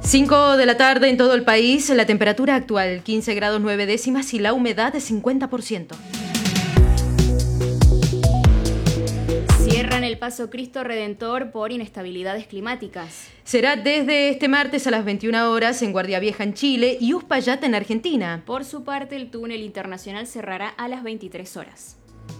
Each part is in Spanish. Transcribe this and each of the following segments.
5 de la tarde en todo el país, la temperatura actual 15 grados 9 décimas y la humedad de 50%. Cierran el Paso Cristo Redentor por inestabilidades climáticas. Será desde este martes a las 21 horas en Guardia Vieja en Chile y Uspallata en Argentina. Por su parte, el túnel internacional cerrará a las 23 horas.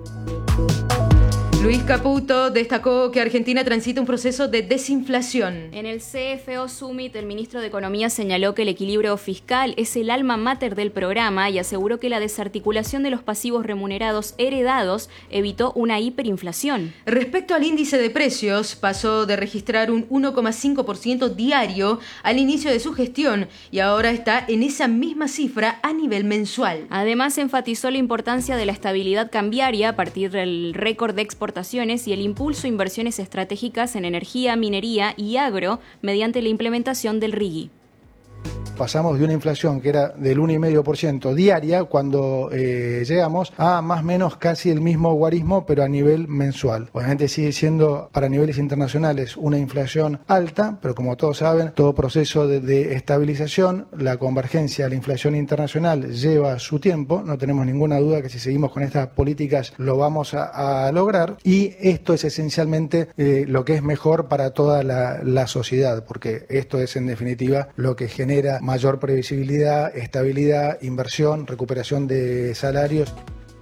Luis Caputo destacó que Argentina transita un proceso de desinflación. En el CFO Summit, el ministro de Economía señaló que el equilibrio fiscal es el alma mater del programa y aseguró que la desarticulación de los pasivos remunerados heredados evitó una hiperinflación. Respecto al índice de precios, pasó de registrar un 1,5% diario al inicio de su gestión y ahora está en esa misma cifra a nivel mensual. Además, enfatizó la importancia de la estabilidad cambiaria a partir del récord de exportaciones y el impulso a inversiones estratégicas en energía, minería y agro mediante la implementación del RIGI. Pasamos de una inflación que era del 1,5% diaria cuando llegamos a más o menos casi el mismo guarismo, pero a nivel mensual. Obviamente sigue siendo para niveles internacionales una inflación alta, pero como todos saben, todo proceso de estabilización, la convergencia a la inflación internacional lleva su tiempo. No tenemos ninguna duda que si seguimos con estas políticas lo vamos a lograr, y esto es esencialmente lo que es mejor para toda la sociedad, porque esto es en definitiva lo que genera mayor previsibilidad, estabilidad, inversión, recuperación de salarios.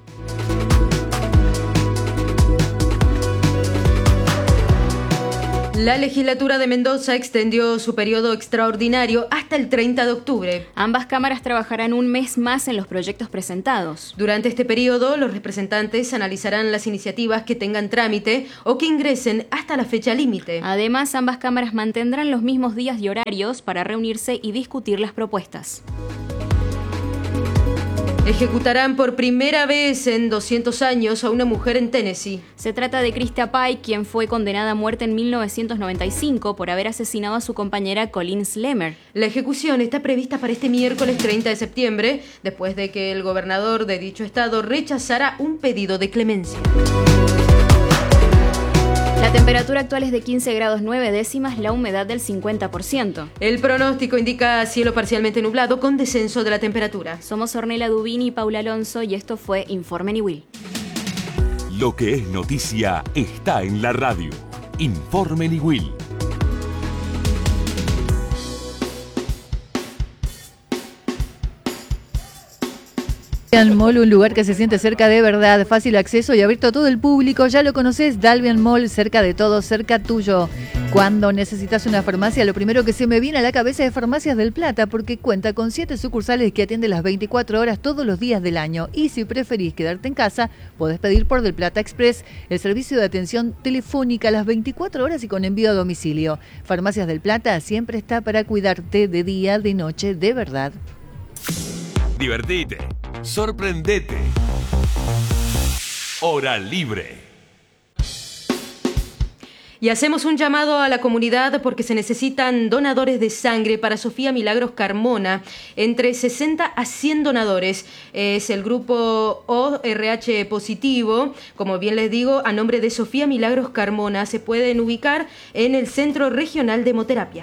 La legislatura de Mendoza extendió su periodo extraordinario hasta el 30 de octubre. Ambas cámaras trabajarán un mes más en los proyectos presentados. Durante este periodo, los representantes analizarán las iniciativas que tengan trámite o que ingresen hasta la fecha límite. Además, ambas cámaras mantendrán los mismos días y horarios para reunirse y discutir las propuestas. Ejecutarán por primera vez en 200 años a una mujer en Tennessee. Se trata de Christa Pike, quien fue condenada a muerte en 1995 por haber asesinado a su compañera Colleen Slemer. La ejecución está prevista para este miércoles 30 de septiembre, después de que el gobernador de dicho estado rechazara un pedido de clemencia. La temperatura actual es de 15 grados 9 décimas, la humedad del 50%. El pronóstico indica cielo parcialmente nublado con descenso de la temperatura. Somos Ornella Dubini y Paula Alonso y esto fue Informe Niwil. Lo que es noticia está en la radio. Informe Niwil. Dalvian Mall, un lugar que se siente cerca de verdad, fácil acceso y abierto a todo el público. Ya lo conoces, Dalvian Mall, cerca de todo, cerca tuyo. Cuando necesitas una farmacia, lo primero que se me viene a la cabeza es Farmacias del Plata, porque cuenta con 7 sucursales que atienden las 24 horas todos los días del año. Y si preferís quedarte en casa, podés pedir por Del Plata Express, el servicio de atención telefónica las 24 horas y con envío a domicilio. Farmacias del Plata siempre está para cuidarte de día, de noche, de verdad. Divertite, sorprendete. Hora libre. Y hacemos un llamado a la comunidad porque se necesitan donadores de sangre para Sofía Milagros Carmona. Entre 60 a 100 donadores. Es el grupo ORH positivo. Como bien les digo, a nombre de Sofía Milagros Carmona se pueden ubicar en el Centro Regional de Hemoterapia.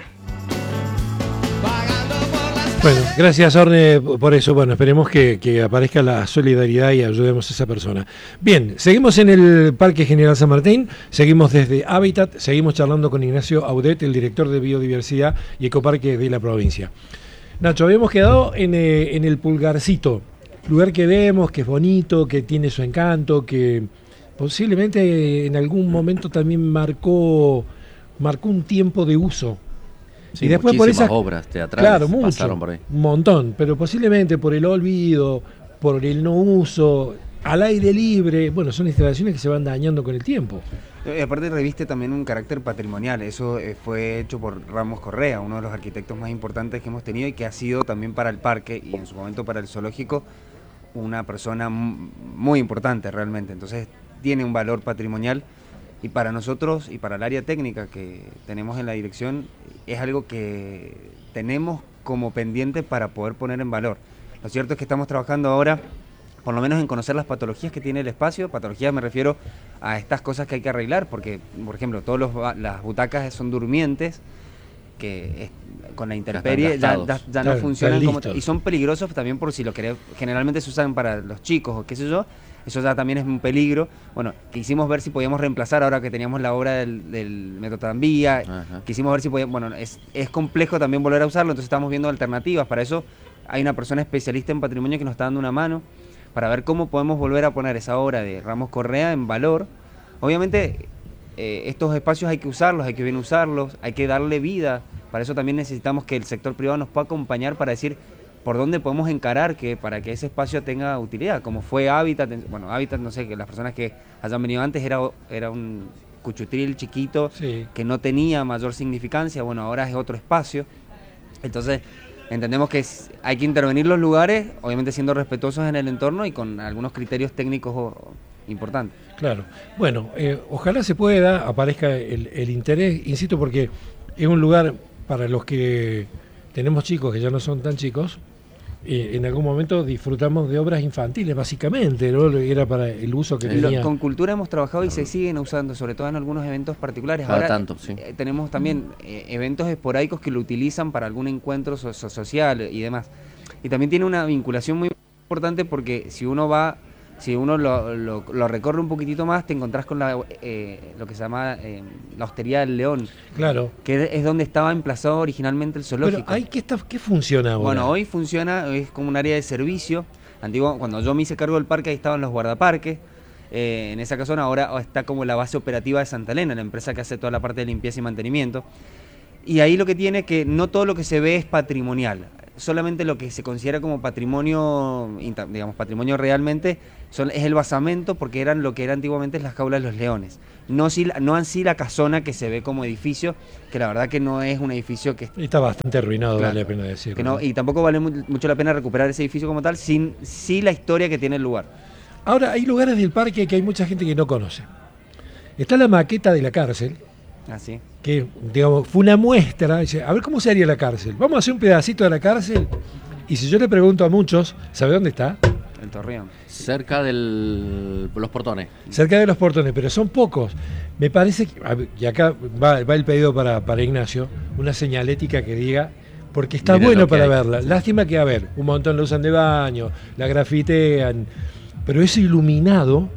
Bueno, gracias Orne por eso. Bueno, esperemos que aparezca la solidaridad y ayudemos a esa persona. Bien, seguimos en el Parque General San Martín, seguimos desde Hábitat, seguimos charlando con Ignacio Audet, el director de Biodiversidad y Ecoparque de la provincia. Nacho, habíamos quedado en el Pulgarcito, lugar que vemos, que es bonito, que tiene su encanto, que posiblemente en algún momento también marcó un tiempo de uso. Sí, y después por esas obras teatrales, claro, pasaron por ahí. Un montón, pero posiblemente por el olvido, por el no uso, al aire libre, bueno, son instalaciones que se van dañando con el tiempo. Y aparte reviste también un carácter patrimonial, eso fue hecho por Ramos Correa, uno de los arquitectos más importantes que hemos tenido y que ha sido también para el parque y en su momento para el zoológico una persona muy importante realmente, entonces tiene un valor patrimonial. Y para nosotros y para el área técnica que tenemos en la dirección es algo que tenemos como pendiente para poder poner en valor. Lo cierto es que estamos trabajando ahora, por lo menos en conocer las patologías que tiene el espacio. Patologías me refiero a estas cosas que hay que arreglar, porque, por ejemplo, todas las butacas son durmientes con la intemperie ya no Claro, funcionan como listos. y son peligrosos también por si lo querés, generalmente se usan para los chicos o qué sé yo, eso ya también es un peligro. Bueno, quisimos ver si podíamos reemplazar ahora que teníamos la obra del Metro Tranvía, quisimos ver si podíamos, bueno, es complejo también volver a usarlo, entonces estamos viendo alternativas. Para eso hay una persona especialista en patrimonio que nos está dando una mano para ver cómo podemos volver a poner esa obra de Ramos Correa en valor. Obviamente estos espacios hay que usarlos, hay que bien usarlos, hay que darle vida. Para eso también necesitamos que el sector privado nos pueda acompañar para decir por dónde podemos encarar para que ese espacio tenga utilidad, como fue Hábitat. Bueno, Hábitat, no sé, que las personas que hayan venido antes era un cuchutril chiquito que no tenía mayor significancia. Bueno, ahora es otro espacio. Entonces entendemos que hay que intervenir los lugares, obviamente siendo respetuosos en el entorno y con algunos criterios técnicos importantes. Claro. Bueno, ojalá se pueda, aparezca el interés, insisto, porque es un lugar para los que tenemos chicos que ya no son tan chicos. En algún momento disfrutamos de obras infantiles, básicamente, ¿no? Era para el uso que tenía. Con cultura hemos trabajado y se siguen usando, sobre todo en algunos eventos particulares. Ahora tanto, sí. Tenemos también eventos esporádicos que lo utilizan para algún encuentro social y demás. Y también tiene una vinculación muy importante porque si uno lo recorre un poquitito más, te encontrás con lo que se llama la Hostería del León. Claro. Que es donde estaba emplazado originalmente el zoológico. Pero ¿qué funciona ahora? Bueno, hoy funciona, es como un área de servicio. Antiguo, cuando yo me hice cargo del parque, ahí estaban los guardaparques. En esa casona ahora está como la base operativa de Santa Elena, la empresa que hace toda la parte de limpieza y mantenimiento. Y ahí lo que tiene es que no todo lo que se ve es patrimonial. Solamente lo que se considera como patrimonio, digamos, patrimonio realmente, es el basamento, porque eran lo que eran antiguamente las jaulas de los leones. No así la casona que se ve como edificio, que la verdad que no es un edificio que... Está bastante arruinado, claro, vale la pena decirlo. Que no, y tampoco vale mucho la pena recuperar ese edificio como tal, sin la historia que tiene el lugar. Ahora, hay lugares del parque que hay mucha gente que no conoce. Está la maqueta de la cárcel, Así. que digamos fue una muestra, dice, a ver cómo se haría la cárcel. Vamos a hacer un pedacito de la cárcel, y si yo le pregunto a muchos, ¿sabe dónde está? El Torreón. Cerca de los portones. Cerca de los portones, pero son pocos. Me parece que, y acá va el pedido para Ignacio, una señalética que diga, porque está Miren bueno lo que para hay. verla. Lástima que, a ver, un montón lo usan de baño, la grafitean, pero ese iluminado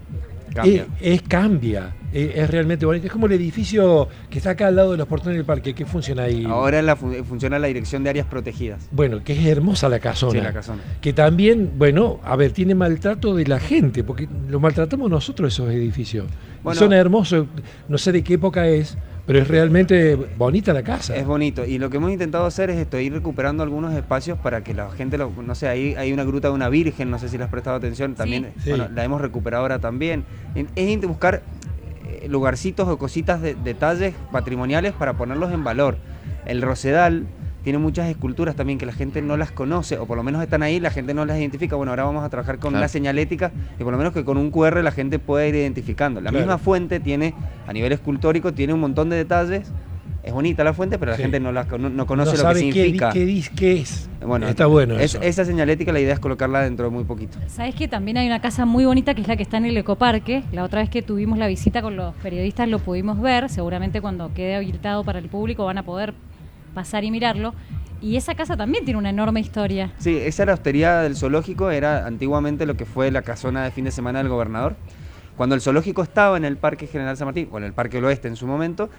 cambia. Es realmente bonito. Es como el edificio que está acá al lado de los portones del parque. ¿Qué funciona ahí? Ahora funciona la Dirección de Áreas Protegidas. Bueno, que es hermosa la casona. Sí, la casona. Que también, bueno, a ver, tiene maltrato de la gente, porque lo maltratamos nosotros esos edificios. Bueno, son hermosos, no sé de qué época es, pero es realmente bonita la casa. Es bonito. Y lo que hemos intentado hacer es esto, ir recuperando algunos espacios para que la gente, no sé, ahí hay una gruta de una virgen, no sé si le has prestado atención, también, Sí. bueno, la hemos recuperado ahora también. Es buscar lugarcitos o cositas, detalles patrimoniales para ponerlos en valor. El Rosedal tiene muchas esculturas también que la gente no las conoce, o por lo menos están ahí, la gente no las identifica. Bueno, ahora vamos a trabajar con la señalética, y por lo menos que con un QR la gente pueda ir identificando. La misma fuente tiene, a nivel escultórico, tiene un montón de detalles. Es bonita la fuente, pero la gente no conoce lo que significa. ¿Qué es? Bueno, está bueno eso. Esa señalética, la idea es colocarla dentro de muy poquito. Sabes que también hay una casa muy bonita que es la que está en el Ecoparque. La otra vez que tuvimos la visita con los periodistas lo pudimos ver. Seguramente cuando quede habilitado para el público van a poder pasar y mirarlo. Y esa casa también tiene una enorme historia. Sí, esa era la hostería del zoológico, era antiguamente lo que fue la casona de fin de semana del gobernador. Cuando el zoológico estaba en el Parque General San Martín, o en el Parque del Oeste en su momento,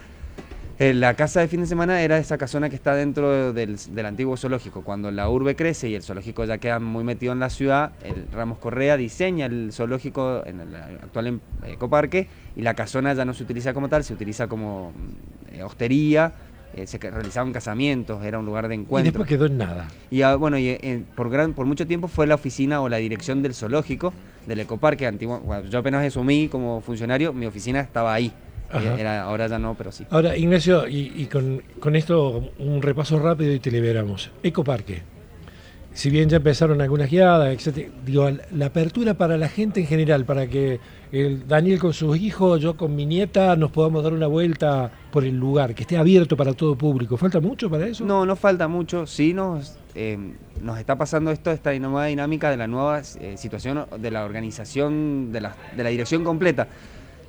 la casa de fin de semana era esa casona que está dentro del antiguo zoológico. Cuando la urbe crece y el zoológico ya queda muy metido en la ciudad, el Ramos Correa diseña el zoológico en el actual Ecoparque, y la casona ya no se utiliza como tal, se utiliza como hostería. Se realizaban casamientos, era un lugar de encuentro. Y después quedó en nada. Y bueno, por mucho tiempo fue la oficina o la dirección del zoológico, del Ecoparque antiguo. Bueno, yo apenas asumí como funcionario, mi oficina estaba ahí. Ahora ya no, pero sí. Ahora, Ignacio, y con esto un repaso rápido y te liberamos. Ecoparque. Si bien ya empezaron algunas guiadas, etcétera, digo, la apertura para la gente en general, para que Daniel con sus hijos, yo con mi nieta, nos podamos dar una vuelta por el lugar, que esté abierto para todo público. ¿Falta mucho para eso? No falta mucho. Sí nos está pasando esta nueva dinámica de la nueva situación de la organización, de la dirección completa.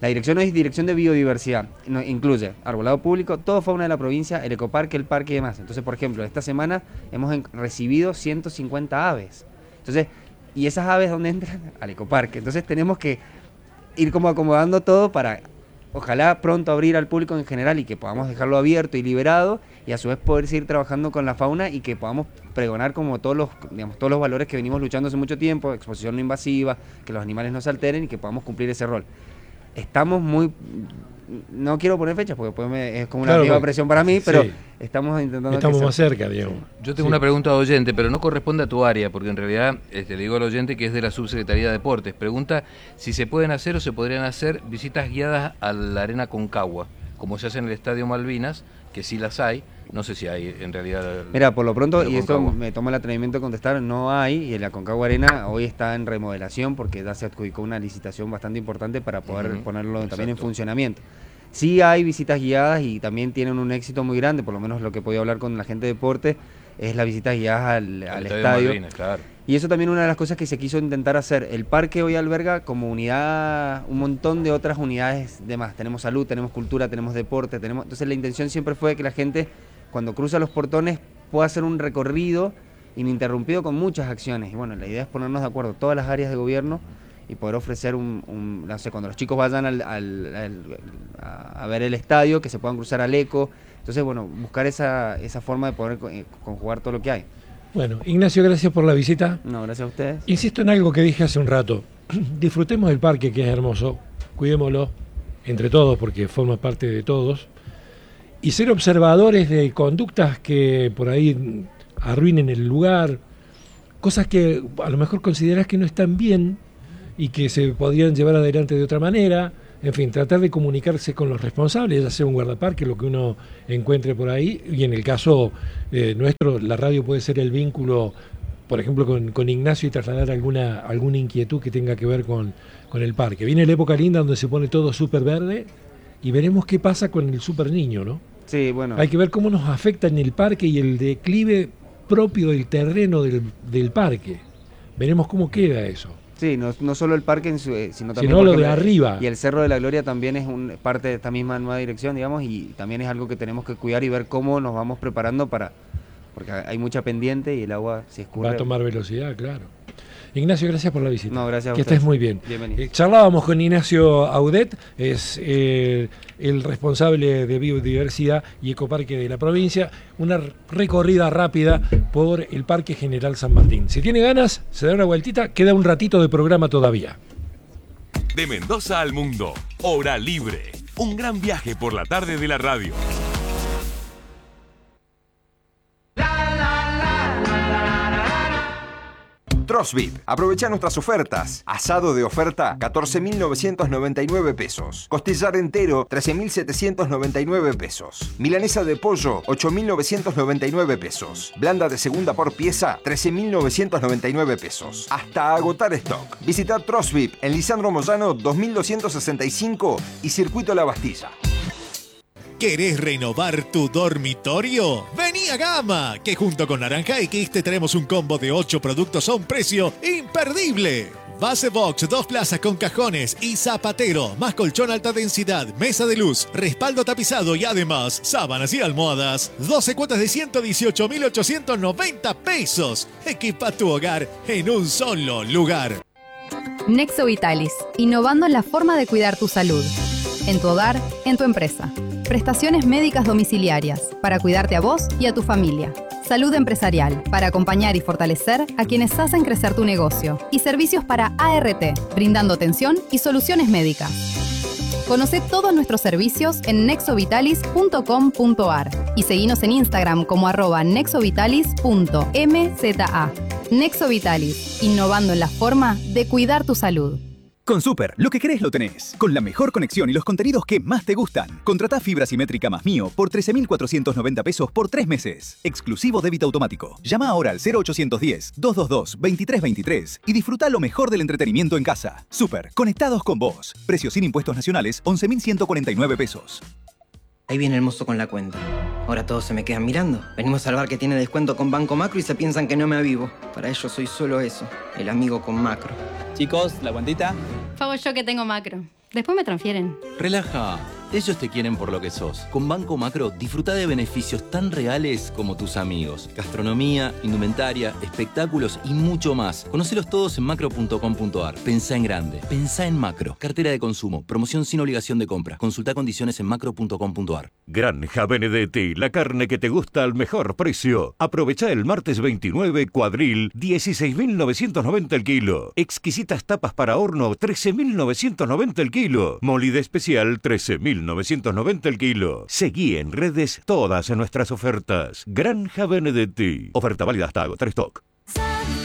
La dirección es dirección de biodiversidad, incluye arbolado público, todo fauna de la provincia, el ecoparque, el parque y demás. Entonces, por ejemplo, esta semana hemos recibido 150 aves. Entonces, ¿y esas aves dónde entran? Al ecoparque. Entonces tenemos que ir como acomodando todo para, ojalá pronto abrir al público en general y que podamos dejarlo abierto y liberado, y a su vez poder seguir trabajando con la fauna y que podamos pregonar como todos los valores que venimos luchando hace mucho tiempo, exposición no invasiva, que los animales no se alteren y que podamos cumplir ese rol. Estamos no quiero poner fechas porque después es como una nueva presión para mí, pero sí, estamos intentando... Estamos más cerca, digamos. Yo tengo una pregunta de oyente, pero no corresponde a tu área, porque en realidad le digo al oyente que es de la Subsecretaría de Deportes. Pregunta si se pueden hacer o se podrían hacer visitas guiadas a la Arena Concagua, como se hace en el Estadio Malvinas, que sí las hay. No sé si hay en realidad... Mira, por lo pronto, y esto me toma el atrevimiento de contestar, no hay, y la Concagua Arena hoy está en remodelación porque ya se adjudicó una licitación bastante importante para poder ponerlo también en funcionamiento. Sí hay visitas guiadas y también tienen un éxito muy grande, por lo menos lo que he podido hablar con la gente de deporte, es las visitas guiadas al estadio. Malvinas, claro. Y eso también una de las cosas que se quiso intentar hacer. El parque hoy alberga como unidad un montón de otras unidades de más. Tenemos salud, tenemos cultura, tenemos deporte, entonces la intención siempre fue que la gente, cuando cruza los portones, pueda hacer un recorrido ininterrumpido con muchas acciones. Y bueno, la idea es ponernos de acuerdo todas las áreas de gobierno y poder ofrecer no sé, cuando los chicos vayan a ver el estadio, que se puedan cruzar al eco. Entonces, bueno, buscar esa forma de poder conjugar todo lo que hay. Bueno, Ignacio, gracias por la visita. No, gracias a ustedes. Insisto en algo que dije hace un rato. Disfrutemos del parque, que es hermoso. Cuidémoslo entre todos, porque forma parte de todos. Y ser observadores de conductas que por ahí arruinen el lugar. Cosas que a lo mejor considerás que no están bien y que se podrían llevar adelante de otra manera. En fin, tratar de comunicarse con los responsables, ya sea un guardaparque, lo que uno encuentre por ahí. Y en el caso nuestro, la radio puede ser el vínculo, por ejemplo, con Ignacio y trasladar alguna inquietud que tenga que ver con el parque. Viene la época linda donde se pone todo súper verde y veremos qué pasa con el súper niño, ¿no? Sí, bueno. Hay que ver cómo nos afecta en el parque y el declive propio del terreno del parque. Veremos cómo queda eso. Sí, no solo el parque, sino también lo de arriba. Y el Cerro de la Gloria también es parte de esta misma nueva dirección, digamos, y también es algo que tenemos que cuidar y ver cómo nos vamos preparando porque hay mucha pendiente y el agua se escurre. Va a tomar velocidad, claro. Ignacio, gracias por la visita. No, gracias a que ustedes. estés muy bien. Bienvenido. Charlábamos con Ignacio Audet, es el responsable de biodiversidad y ecoparque de la provincia. Una recorrida rápida por el Parque General San Martín. Si tiene ganas, se da una vueltita, queda un ratito de programa todavía. De Mendoza al mundo, Hora Libre. Un gran viaje por la tarde de la radio. Trosvit, aprovecha nuestras ofertas. Asado de oferta, 14.999 pesos. Costillar entero, 13.799 pesos. Milanesa de pollo, 8.999 pesos. Blanda de segunda por pieza, 13.999 pesos. Hasta agotar stock. Visita Trosvit en Lisandro Moyano 2265 y Circuito La Bastilla. ¿Querés renovar tu dormitorio? Vení a Gama, que junto con Naranja X te traemos un combo de 8 productos a un precio imperdible. Base box, 2 plazas con cajones y zapatero, más colchón alta densidad, mesa de luz, respaldo tapizado y además sábanas y almohadas. 12 cuotas de 118.890 pesos. Equipa tu hogar en un solo lugar. Nexo Vitalis, innovando en la forma de cuidar tu salud. En tu hogar, en tu empresa. Prestaciones médicas domiciliarias, para cuidarte a vos y a tu familia. Salud empresarial, para acompañar y fortalecer a quienes hacen crecer tu negocio. Y servicios para ART, brindando atención y soluciones médicas. Conoce todos nuestros servicios en nexovitalis.com.ar y seguinos en Instagram como @nexovitalis.mza. Nexo Vitalis, innovando en la forma de cuidar tu salud. Con Super, lo que querés lo tenés. Con la mejor conexión y los contenidos que más te gustan. Contratá fibra simétrica más Mío por 13.490 pesos por 3 meses. Exclusivo débito automático. Llama ahora al 0810-222-2323 y disfruta lo mejor del entretenimiento en casa. Super, conectados con vos. Precio sin impuestos nacionales, 11.149 pesos. Ahí viene el mozo con la cuenta. Ahora todos se me quedan mirando. Venimos al bar que tiene descuento con Banco Macro y se piensan que no me avivo. Para ellos soy solo eso, el amigo con Macro. Chicos, la cuentita. Pago yo que tengo Macro. Después me transfieren. Relaja. Ellos te quieren por lo que sos. Con Banco Macro, disfruta de beneficios tan reales como tus amigos. Gastronomía, indumentaria, espectáculos y mucho más. Conócelos todos en macro.com.ar. Pensá en grande. Pensá en Macro. Cartera de consumo. Promoción sin obligación de compra. Consulta condiciones en macro.com.ar. Granja Benedetti, la carne que te gusta al mejor precio. Aprovecha el martes 29, cuadril, 16.990 el kilo. Exquisitas tapas para horno, 13.990 el kilo. Molida especial, 13.990 el kilo. Seguí en redes todas nuestras ofertas. Granja Benedetti. Oferta válida hasta agotar stock.